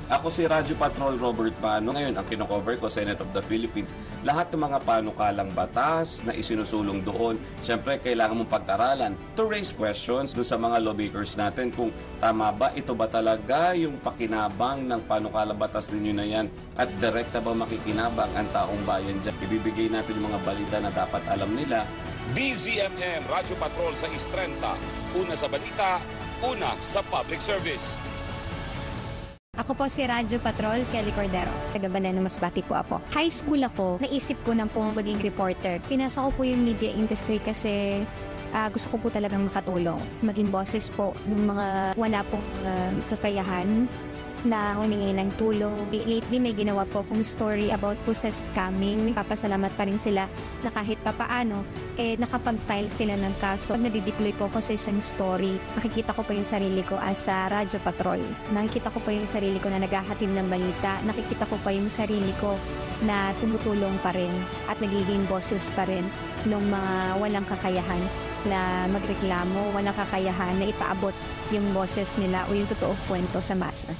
Ako si Radyo Patrol Robert Pano. Ngayon, ang kinocover ko, Senate of the Philippines. Lahat ng mga panukalang batas na isinusulong doon, syempre kailangan mong pag-aralan to raise questions doon sa mga lawmakers natin kung tama ba, ito ba talaga yung pakinabang ng panukalang batas ninyo na yan at direkta ba makikinabang ang taong bayan dyan. Ibibigay natin yung mga balita na dapat alam nila. DZMM Radyo Patrol sa Istrenta. Una sa balita, una sa public service. Ako po si Radyo Patrol, Kelly Cordero. Taga Baleno, Masbate po ako. High school ako, naisip ko na po maging reporter. Pinasok ko po yung media industry kasi gusto ko po talagang makatulong. Maging boses po ng mga wala pong kakayahan na humingi ng tulong. Lately, may ginawa po akong story about po sa scamming. Papasalamat pa rin sila na kahit papaano, nakapag-file sila ng kaso. Pag nadideploy po ako sa isang story, nakikita ko po yung sarili ko as a Radyo Patrol. Nakikita ko po yung sarili ko na naghahatid ng balita. Nakikita ko pa yung sarili ko na tumutulong pa rin at nagiging boses pa rin ng mga walang kakayahan na magreklamo, walang kakayahan na ipaabot yung boses nila o yung totoong kwento sa masa.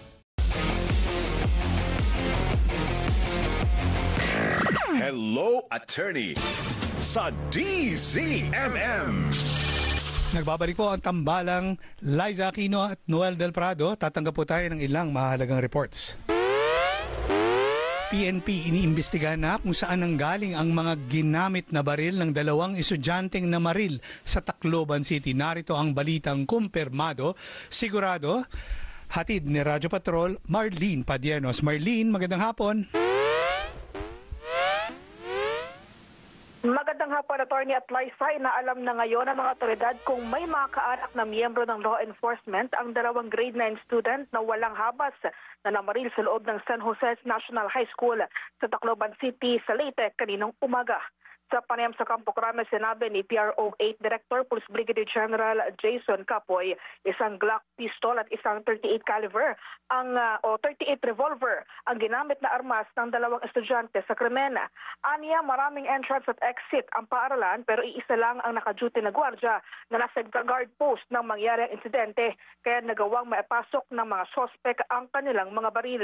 Hello, Attorney sa DZMM. Nagbabalik po ang tambalang Liza Aquino at Noel Del Prado. Tatanggap po tayo ng ilang mahalagang reports. PNP iniimbestigahan na kung saan nanggaling ang mga ginamit na baril ng dalawang estudyanteng namaril sa Tacloban City. Narito ang balitang kumpirmado, sigurado. Hatid ni Radyo Patrol, Marlene Padiernos. Marlene, magandang hapon. Magandang hapon, Attorney at Liza. Inaalam na ngayon ng mga otoridad kung may mga kaanak na miyembro ng law enforcement ang dalawang grade 9 student na walang habas na namaril sa loob ng San Jose National High School sa Tacloban City sa Leyte kaninang umaga. Sa panayam sa Campo Crame, sinabi ni PRO 8 Director Police Brigadier General Jason Capoy, isang Glock pistol at isang 38 caliber o 38 revolver ang ginamit na armas ng dalawang estudyante sa krimen. Aniya, maraming entrance at exit ang paaralan pero iisa lang ang naka-duty na gwardiya na nasa guard post nang mangyari ang insidente kaya nagawang maipasok ng mga sospek ang kanilang mga baril.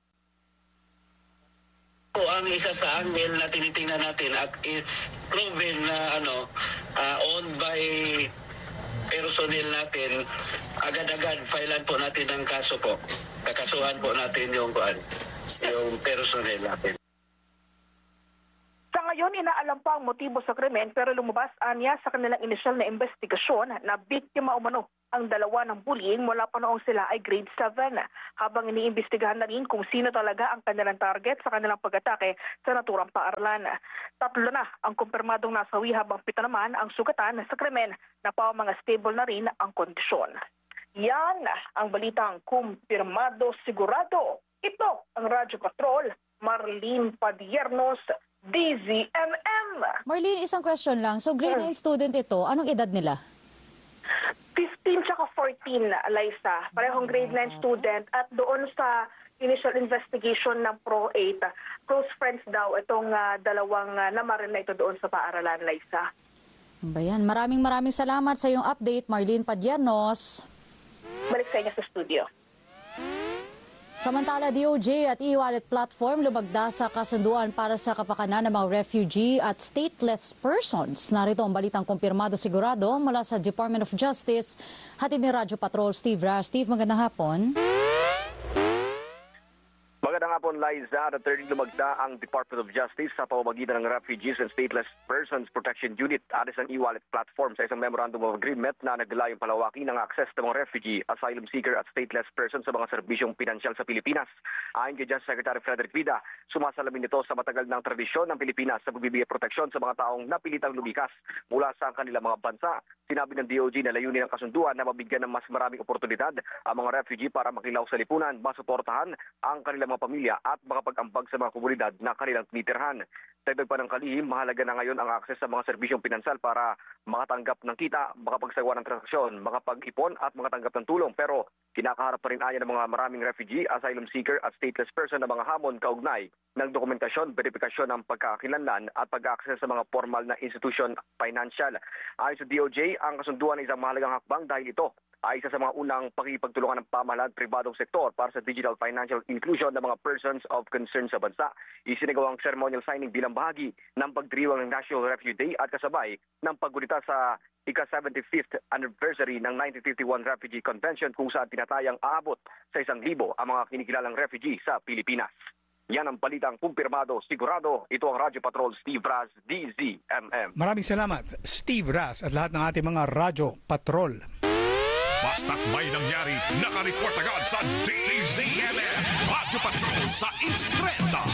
Ang isa sa angle na tinitingnan natin at if proven na owned by personnel natin, agad-agad filean po natin ang kaso po. Kakasuhan po natin yung personnel natin. Sa ngayon, inaalam pa ang motibo sa krimen pero lumabas anya sa kanilang inisyal na investigasyon na biktima umano ang dalawa ng bullying mula pa noong sila ay grade 7 habang iniimbestigahan na rin kung sino talaga ang kanilang target sa kanilang pag-atake sa naturang paaralan. 3 na ang kumpirmadong nasawi habang 7 naman ang sugatan sa krimen na pa mga stable na rin ang kondisyon. Yan ang balitang kumpirmado sigurado. Ito ang Radyo Patrol, Marlene Padiernos, DZMM. Marlene, isang question lang. So grade 9 student ito, anong edad nila? 15 tsaka 14, Liza. Parehong grade 9 student at doon sa initial investigation ng Pro 8, close friends daw itong dalawang namaril na ito doon sa paaralan, Liza. Bayan, maraming salamat sa iyong update, Marlene Padiernos. Balik sa inyo sa studio. Samantala, DOJ at e-wallet platform lumagda sa kasunduan para sa kapakanan ng mga refugee at stateless persons. Narito ang balitang kumpirmado sigurado mula sa Department of Justice. Hatid ni Radyo Patrol, Steve Ra. Steve, magandang hapon. Magandang hapon, Liza. Returning lumagda ang Department of Justice sa pamamagitan ng Refugees and Stateless Persons Protection Unit at isang e-wallet platform sa isang Memorandum of Agreement na naglayong palawakin ng access ng mga refugee, asylum seeker at stateless persons sa mga serbisyong pinansyal sa Pilipinas. Ayon kay Justice Secretary Frederick Vida, sumasalamin nito sa matagal ng tradisyon ng Pilipinas sa pagbibigay proteksyon sa mga taong napilitang lumikas mula sa kanilang mga bansa. Sinabi ng DOJ na layunin ng kasunduan na mabigyan ng mas maraming oportunidad ang mga refugee para makilaw sa lipunan, masuportahan ang kanilang mga pamilya at makapag-ambag sa mga komunidad na kanilang tinitirhan. Dagdag pa ng kalihim, mahalaga na ngayon ang akses sa mga serbisyong pinansal para makatanggap ng kita, makapagsagawa ng transaksyon, makapag-ipon at makatanggap ng tulong. Pero kinakaharap pa rin aya ng mga maraming refugee, asylum seeker at stateless person na mga hamon kaugnay ng dokumentasyon, verifikasyon ng pagkakakilanlan at pag-access sa mga formal na institusyon financial. Ayon sa DOJ, ang kasunduan ay isang mahalagang hakbang dahil ito ay isa sa mga unang pakipagtulungan ng pamahalaan at pribadong sektor para sa digital financial inclusion ng mga persons of concern sa bansa. Isinagawang ceremonial signing bilang bahagi ng pagdiriwang ng National Refugee Day at kasabay ng paggunita sa ika-75th anniversary ng 1951 Refugee Convention kung saan tinatayang aabot sa 1,000 ang mga kinikilalang refugee sa Pilipinas. Yan ang balitang kumpirmado, sigurado. Ito ang Radyo Patrol, Steve Raz, DZMM. Maraming salamat, Steve Raz at lahat ng ating mga Radyo Patrol. Basta't may nangyari, nakareport agad sa DZMM. Radyo Patrol sa Istreta.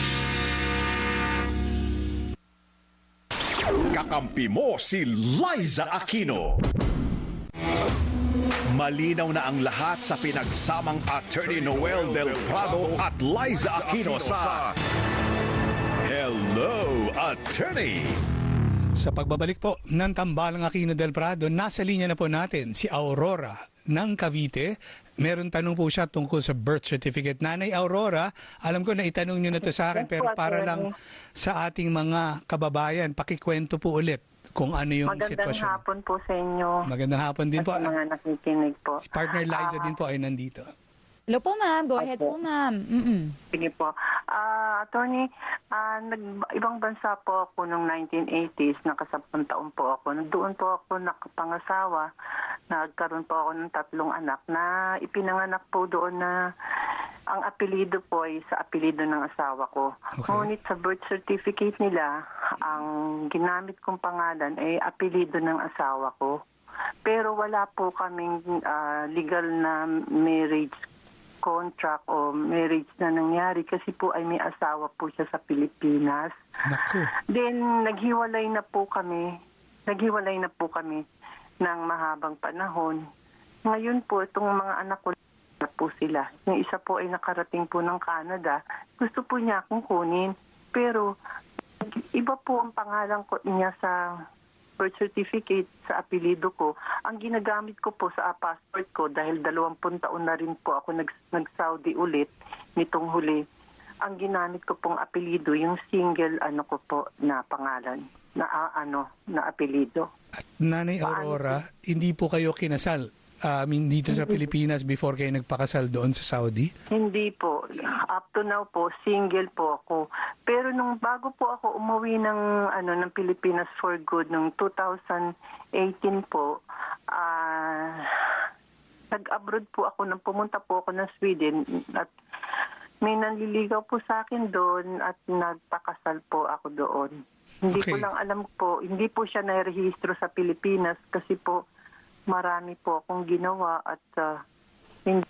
Kakampi mo si Liza Aquino. Malinaw na ang lahat sa pinagsamang Attorney Noel Del Prado at Liza Aquino sa Hello, Attorney! Sa pagbabalik po ng Tambalang Aquino Del Prado, nasa linya na po natin si Aurora ng Cavite. Meron tanong po siya tungkol sa birth certificate. Nanay Aurora, alam ko na itanong nyo na ito sa akin, pero para lang sa ating mga kababayan, pakikwento po ulit kung ano yung Magandang sitwasyon. hapon po sa inyo. Magandang hapon din po. Sa mga nakikinig po. Si partner Liza din po ay nandito. Hello po, ma'am. Go ahead po, ma'am. Sige po. Attorney, ibang bansa po ako noong 1980s, naka-10 taon po ako. Doon po ako nakapangasawa. Nagkaroon po ako ng 3 anak na ipinanganak po doon na ang apelido po ay sa apelido ng asawa ko. Okay. Ngunit sa birth certificate nila, ang ginamit kong pangalan ay apelido ng asawa ko. Pero wala po kaming legal na marriage contract o marriage na nangyari kasi po ay may asawa po siya sa Pilipinas. Naku. Then naghiwalay na po kami ng mahabang panahon. Ngayon po itong mga anak ko na po sila. Yung isa po ay nakarating po ng Canada. Gusto po niya akong kunin. Pero iba po ang pangalan ko niya sa birth certificate sa apelido ko. Ang ginagamit ko po sa passport ko dahil 20 taon na rin po ako nag-Saudi ulit nitong huli. Ang ginamit ko pong apelido, yung single ko po na pangalan, na apelido. At Nanay Aurora, hindi po kayo kinasal dito sa Pilipinas before kayo nagpakasal doon sa Saudi? Hindi po. Up to now po, single po ako. Pero nung bago po ako umuwi ng Pilipinas for good, nung 2018 po, nag-abroad po ako, pumunta po ako ng Sweden at may nanliligaw po sa akin doon at nagpakasal po ako doon. Hindi ko lang alam po, hindi po siya narehistro sa Pilipinas kasi po marami po akong ginawa at hindi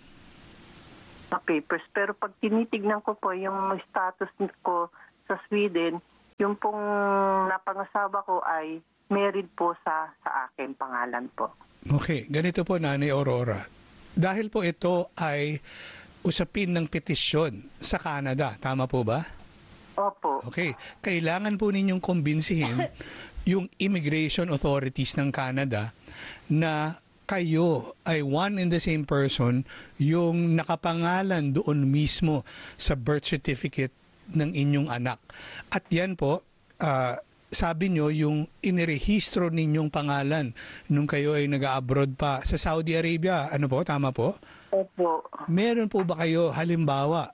papers. Pero pag tinitignan ko po yung status ko sa Sweden, yung pong napangasawa ko ay married po sa akin, pangalan po. Okay, ganito po Nanay Aurora. Dahil po ito ay usapin ng petisyon sa Canada, tama po ba? Opo. Okay, kailangan po ninyong kumbinsihin yung immigration authorities ng Canada na kayo ay one and the same person yung nakapangalan doon mismo sa birth certificate ng inyong anak. At yan po, sabi nyo, yung inirehistro ninyong pangalan nung kayo ay nag-abroad pa sa Saudi Arabia. Ano po? Tama po? Opo. Meron po ba kayo, halimbawa,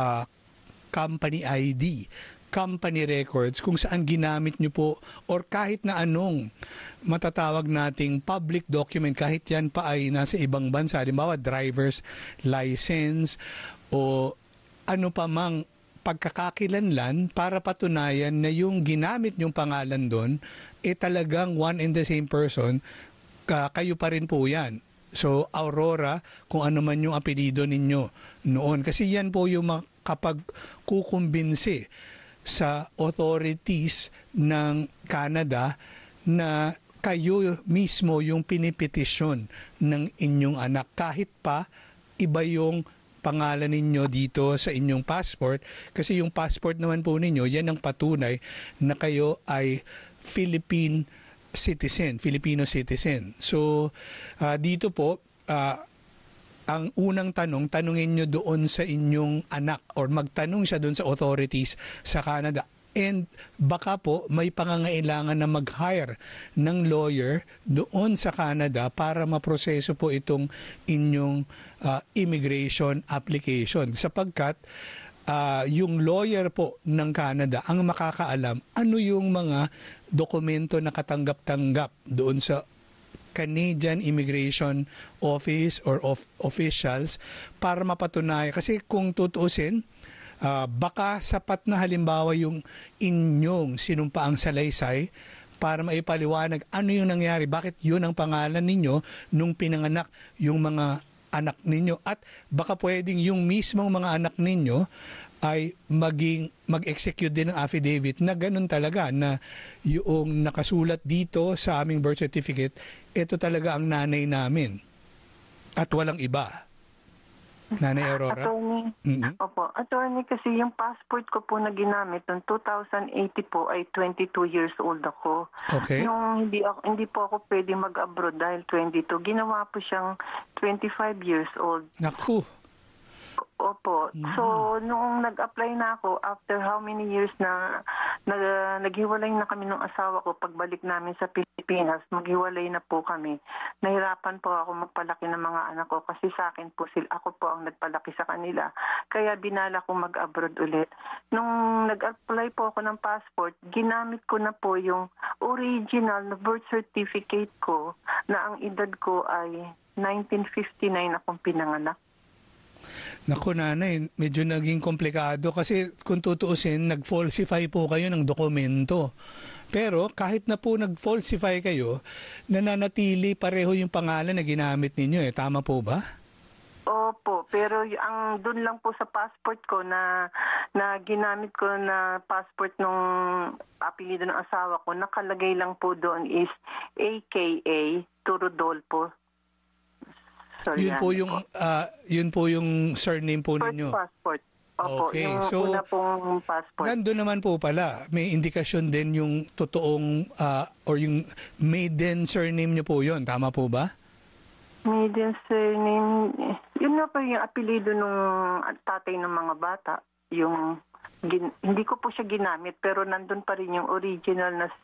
company ID, company records, kung saan ginamit nyo po or kahit na anong matatawag nating public document, kahit yan pa ay nasa ibang bansa, halimbawa driver's license o ano pa mang pagkakakilanlan para patunayan na yung ginamit nyong pangalan doon talagang one and the same person, kayo pa rin po yan. So Aurora, kung ano man yung apelido ninyo noon, kasi yan po yung kapag kukumbinsi sa authorities ng Canada na kayo mismo yung pinipetisyon ng inyong anak. Kahit pa iba yung pangalan ninyo dito sa inyong passport, kasi yung passport naman po ninyo, yan ang patunay na kayo ay Filipino citizen. So, dito po, ang unang tanungin nyo doon sa inyong anak or magtanong siya doon sa authorities sa Canada, And baka po may pangangailangan na mag-hire ng lawyer doon sa Canada para maproseso po itong inyong immigration application. Sapagkat yung lawyer po ng Canada ang makakaalam ano yung mga dokumento na katanggap-tanggap doon sa Canadian Immigration Office or officials para mapatunayan. Kasi kung tutuusin, baka sapat na halimbawa yung inyong sinumpaang salaysay para maipaliwanag ano yung nangyari, bakit yun ang pangalan ninyo nung pinanganak yung mga anak ninyo, at baka pwedeng yung mismong mga anak ninyo ay mag-execute din ng affidavit na ganun talaga, na yung nakasulat dito sa aming birth certificate, ito talaga ang nanay namin at walang iba. Nanay Aurora? Attorney, opo. Attorney, kasi yung passport ko po na ginamit noong 2080 po ay 22 years old ako. Okay. Nung hindi po ako pwede mag-abroad dahil 22, ginawa po siyang 25 years old. Naku! Opo. So, nung nag-apply na ako, after how many years na naghiwalay na kami ng asawa ko, pagbalik namin sa Pilipinas, maghiwalay na po kami. Nahirapan po ako magpalaki ng mga anak ko kasi sa akin po ako po ang nagpalaki sa kanila. Kaya binala ko mag-abroad ulit. Nung nag-apply po ako ng passport, ginamit ko na po yung original na birth certificate ko na ang edad ko ay 1959 akong pinanganak. Naku nanay, medyo naging komplikado kasi kung tutuusin, nag-falsify po kayo ng dokumento. Pero kahit na po nag-falsify kayo, nananatili pareho yung pangalan na ginamit ninyo eh. Tama po ba? Opo, pero ang doon lang po sa passport ko na ginamit ko na passport nung apelyido ng asawa ko, nakalagay lang po doon is AKA Turodolpo. So, yun po yung surname po ninyo. First passport. Opo, okay. Yung so, una pong passport. Nandun naman po pala, may indikasyon din yung totoong or yung maiden surname nyo po yun. Tama po ba? Maiden surname, yun na po yung apelido nung tatay ng mga bata. Hindi ko po siya ginamit, pero nandun pa rin yung original na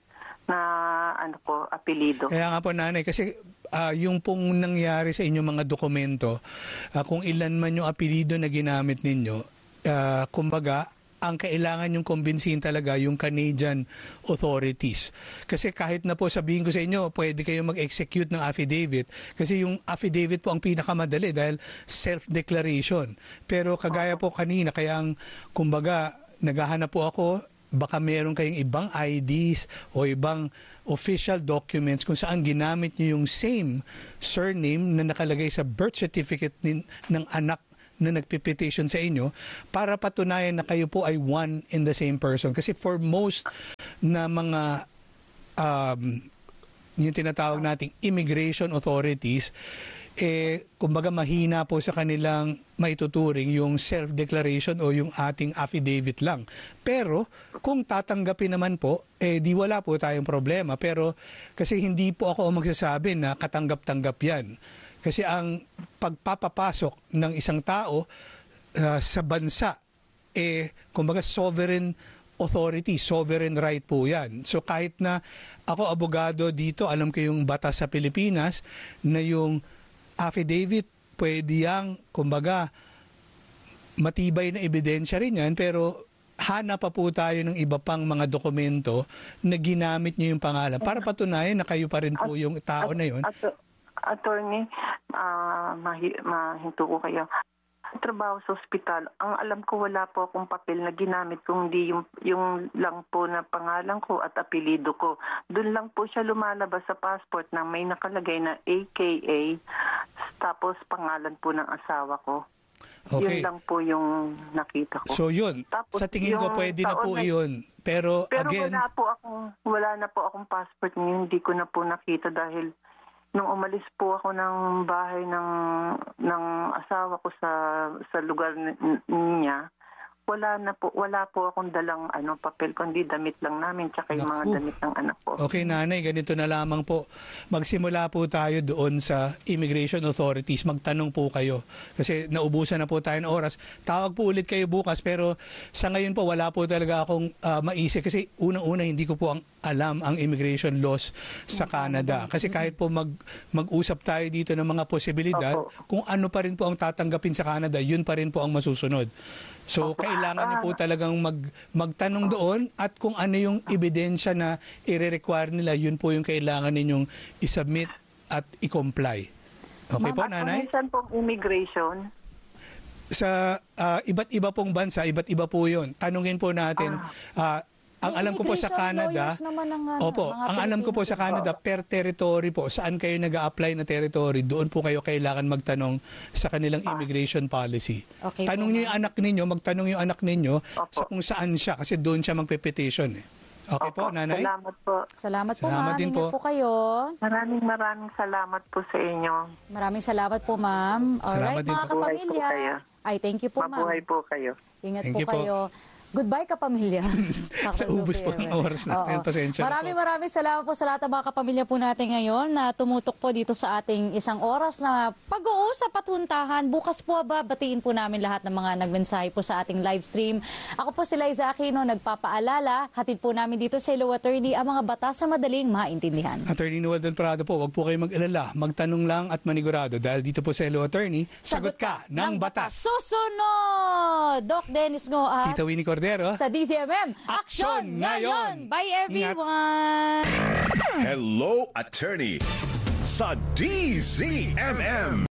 apelido. Kaya nga po nanay, kasi yung pong nangyari sa inyong mga dokumento, kung ilan man yung apelido na ginamit ninyo, kumbaga, ang kailangan yung kumbinsihin talaga yung Canadian authorities. Kasi kahit na po sabihin ko sa inyo, pwede kayo mag-execute ng affidavit. Kasi yung affidavit po ang pinakamadali dahil self-declaration. Pero kagaya po kanina, kaya kumbaga, naghahanap po ako, baka meron kayong ibang IDs o ibang official documents kung saan ginamit nyo yung same surname na nakalagay sa birth certificate ng anak na nagpipetition sa inyo para patunayan na kayo po ay one in the same person. Kasi for most na mga yung tinatawag nating immigration authorities, kumbaga mahina po sa kanilang maituturing yung self-declaration o yung ating affidavit lang. Pero kung tatanggapin naman po, di wala po tayong problema. Pero kasi hindi po ako magsasabi na katanggap-tanggap yan. Kasi ang pagpapapasok ng isang tao sa bansa, kumbaga sovereign authority, sovereign right po yan. So kahit na ako abogado dito, alam ko yung batas sa Pilipinas na yung affidavit, pwede yang, kumbaga, matibay na ebidensya rin yan, pero hanap pa po tayo ng iba pang mga dokumento na ginamit niyo yung pangalan para patunayan na kayo pa rin po yung tao na yun. Attorney, mahinto ko kayo. Trabaho sa ospital, ang alam ko wala po akong papel na ginamit kundi yung lang po na pangalan ko at apelido ko. Doon lang po siya lumalabas sa passport na may nakalagay na AKA tapos pangalan po ng asawa ko. Okay. Yun lang po yung nakita ko. So yun, tapos, sa tingin ko pwede na po iyon. Pero again, wala na po akong passport ngayon, hindi ko na po nakita dahil nung umalis po ako ng bahay ng asawa ko sa lugar niya, Wala po akong dalang papel, kundi damit lang namin, tsaka yung mga Naku. damit ng anak ko. Okay, nanay, ganito na lamang po. Magsimula po tayo doon sa immigration authorities. Magtanong po kayo. Kasi naubusan na po tayo ng oras. Tawag po ulit kayo bukas, pero sa ngayon po, wala po talaga akong maisip. Kasi unang-una, hindi ko po alam ang immigration laws sa Canada. Kasi kahit po mag-usap tayo dito ng mga posibilidad, kung ano pa rin po ang tatanggapin sa Canada, yun pa rin po ang masusunod. So, kailangan niyo po talagang magtanong doon at kung ano yung ebidensya na i-require nila, yun po yung kailangan ninyong isubmit at i-comply. Okay po, nanay? Saan pong immigration? Sa iba't iba pong bansa, iba't iba po yun. Tanungin po natin, ang alam ko po sa Canada, ang alam ko po sa Canada, per territory po, saan kayo nag-a-apply na territory, doon po kayo kailangan magtanong sa kanilang immigration policy. Okay, tanong niyo yung anak ninyo, magtanong yung anak ninyo sa kung saan siya, kasi doon siya magpe-petition. Okay po, nanay? Salamat po. Salamat po, Salamat ma'am. din Ingat po. po kayo. Maraming salamat po sa inyo. Maraming salamat po, ma'am. Salamat Alright, din mga po. Mabuhay po kapamilya. kayo. Ay, thank you po, ma'am. Mabuhay po kayo. Ingat Thank po you po. kayo. Goodbye, kapamilya. Naubos po ang oras natin. Pasensya na po. Maraming salamat po sa lahat ng mga kapamilya po natin ngayon na tumutok po dito sa ating isang oras na pag-uusap at huntahan. Bukas po batiin po namin lahat ng mga nagmensahe po sa ating live stream. Ako po si Liza Aquino, nagpapaalala. Hatid po namin dito sa Hello Attorney ang mga batas sa madaling maintindihan. Attorney Noel Del Prado po, wag po kayo mag-alala. Magtanong lang at manigurado dahil dito po sa Hello Attorney, sagot ka ng batas. Susunod! Doc Dennis Ngoa. Tita Winnie Cordero. Sa DZMM, Aksyon Ngayon! Bye everyone! Hello, Attorney sa DZMM.